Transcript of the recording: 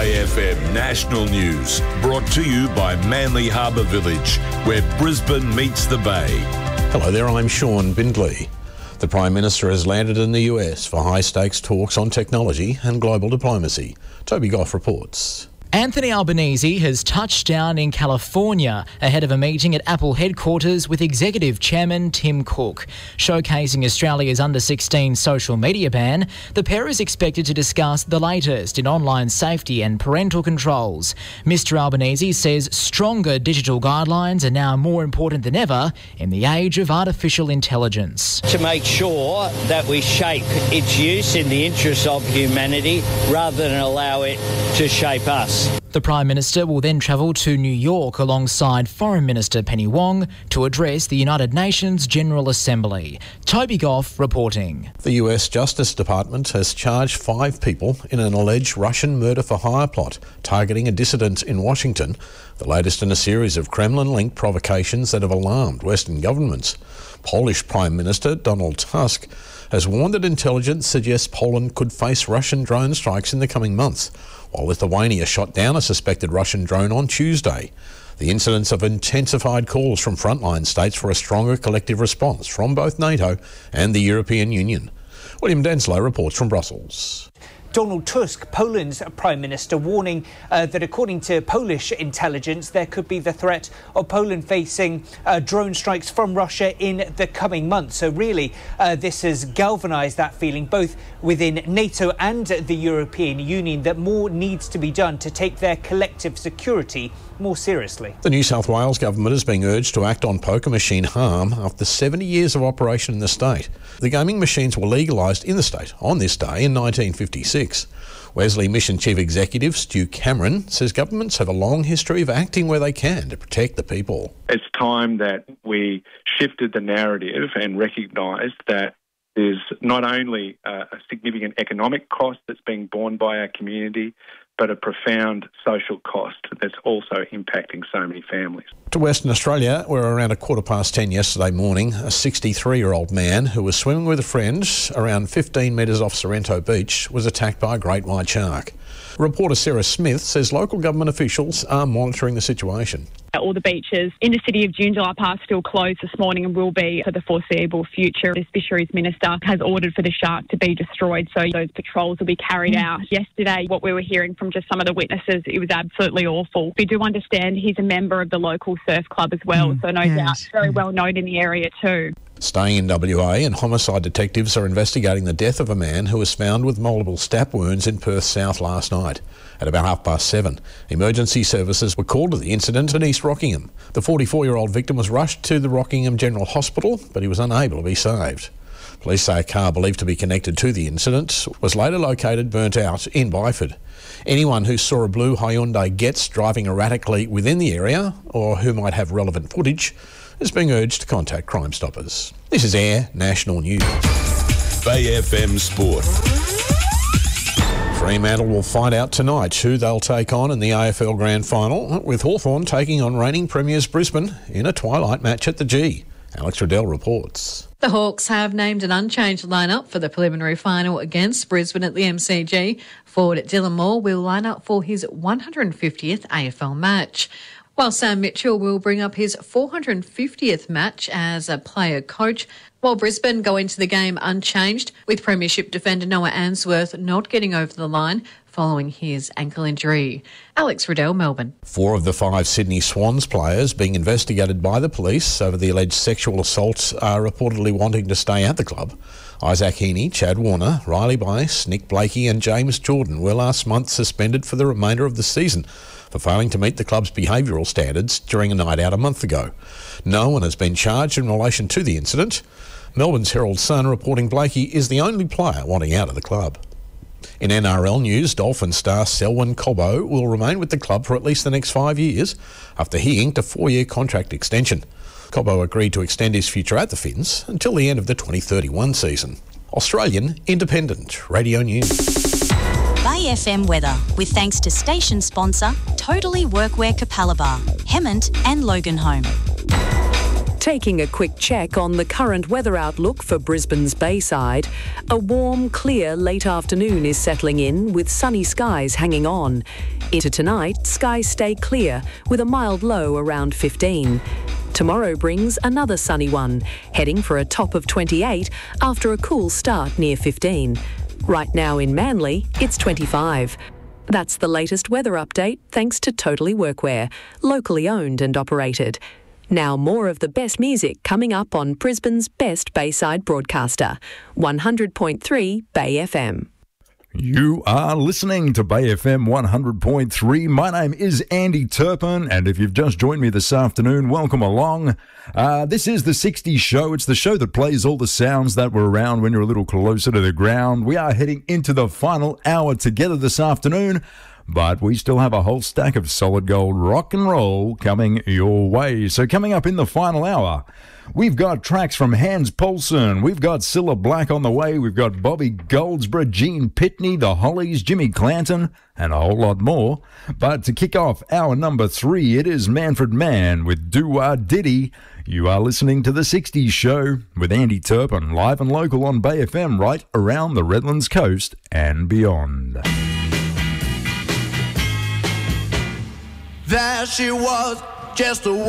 Bay FM National News, brought to you by Manly Harbour Village, where Brisbane meets the Bay. Hello there, I'm Sean Bindley. The Prime Minister has landed in the US for high-stakes talks on technology and global diplomacy. Toby Goff reports. Anthony Albanese has touched down in California ahead of a meeting at Apple headquarters with Executive Chairman Tim Cook. Showcasing Australia's under-16 social media ban, the pair is expected to discuss the latest in online safety and parental controls. Mr Albanese says stronger digital guidelines are now more important than ever in the age of artificial intelligence. To make sure that we shape its use in the interests of humanity rather than allow it to shape us. The Prime Minister will then travel to New York alongside Foreign Minister Penny Wong to address the United Nations General Assembly. Toby Goff reporting. The US Justice Department has charged 5 people in an alleged Russian murder-for-hire plot targeting a dissident in Washington, the latest in a series of Kremlin-linked provocations that have alarmed Western governments. Polish Prime Minister Donald Tusk has warned that intelligence suggests Poland could face Russian drone strikes in the coming months, while Lithuania shot down a suspected Russian drone on Tuesday. The incidents have intensified calls from frontline states for a stronger collective response from both NATO and the European Union. William Denslow reports from Brussels. Donald Tusk, Poland's Prime Minister, warning that according to Polish intelligence, there could be the threat of Poland facing drone strikes from Russia in the coming months. So really, this has galvanised that feeling both within NATO and the European Union that more needs to be done to take their collective security more seriously. The New South Wales government is being urged to act on poker machine harm after 70 years of operation in the state. The gaming machines were legalised in the state on this day in 1956. Wesley Mission Chief Executive Stu Cameron says governments have a long history of acting where they can to protect the people. It's time that we shifted the narrative and recognised that there's not only a significant economic cost that's being borne by our community, but a profound social cost that's also impacting so many families. To Western Australia, where around 10:15 yesterday morning, a 63-year-old man who was swimming with a friend around 15 metres off Sorrento Beach was attacked by a great white shark. Reporter Sarah Smith says local government officials are monitoring the situation. All the beaches in the city of Joondalup are still closed this morning and will be for the foreseeable future. The Fisheries Minister has ordered for the shark to be destroyed, so those patrols will be carried out. Yesterday, what we were hearing from just some of the witnesses, it was absolutely awful. We do understand he's a member of the local surf club as well, so no doubt very well known in the area too. Staying in WA, and homicide detectives are investigating the death of a man who was found with multiple stab wounds in Perth South last night. At about 7:30, emergency services were called to the incident in East Rockingham. The 44-year-old victim was rushed to the Rockingham General Hospital, but he was unable to be saved. Police say a car believed to be connected to the incident was later located burnt out in Byford. Anyone who saw a blue Hyundai Getz driving erratically within the area, or who might have relevant footage, is being urged to contact Crime Stoppers. This is Air National News. Bay FM Sport. Fremantle will find out tonight who they'll take on in the AFL Grand Final, with Hawthorn taking on reigning premiers Brisbane in a twilight match at the G. Alex Riddell reports. The Hawks have named an unchanged lineup for the preliminary final against Brisbane at the MCG. Forward Dylan Moore will line up for his 150th AFL match, while Sam Mitchell will bring up his 450th match as a player coach, while Brisbane go into the game unchanged, with premiership defender Noah Answorth not getting over the line following his ankle injury. Alex Riddell, Melbourne. 4 of the 5 Sydney Swans players being investigated by the police over the alleged sexual assaults are reportedly wanting to stay at the club. Isaac Heaney, Chad Warner, Riley Bice, Nick Blakey and James Jordan were last month suspended for the remainder of the season for failing to meet the club's behavioural standards during a night out a month ago. No one has been charged in relation to the incident. Melbourne's Herald Sun reporting Blakey is the only player wanting out of the club. In NRL news, Dolphins star Selwyn Cobbo will remain with the club for at least the next 5 years after he inked a 4-year contract extension. Cobbo agreed to extend his future at the Finns until the end of the 2031 season. Australian Independent Radio News. Bay FM weather, with thanks to station sponsor Totally Workwear Capalaba, Hemmant and Loganholme. Taking a quick check on the current weather outlook for Brisbane's Bayside, a warm, clear late afternoon is settling in with sunny skies hanging on. Into tonight, skies stay clear with a mild low around 15. Tomorrow brings another sunny one, heading for a top of 28 after a cool start near 15. Right now in Manly, it's 25. That's the latest weather update thanks to Totally Workwear, locally owned and operated. Now more of the best music coming up on Brisbane's best Bayside broadcaster, 100.3 Bay FM. You are listening to Bay FM 100.3. My name is Andy Turpin, and if you've just joined me this afternoon, welcome along. This is the 60s show. It's the show that plays all the sounds that were around when you're a little closer to the ground. We are heading into the final hour together this afternoon, but we still have a whole stack of solid gold rock and roll coming your way. So coming up in the final hour, we've got tracks from Hans Poulsen, we've got Cilla Black on the way, we've got Bobby Goldsboro, Gene Pitney, the Hollies, Jimmy Clanton, and a whole lot more. But to kick off hour number 3, it is Manfred Mann with Do-Wah Diddy. You are listening to the 60s show with Andy Turpin, live and local on Bay FM right around the Redlands coast and beyond. There she was, just a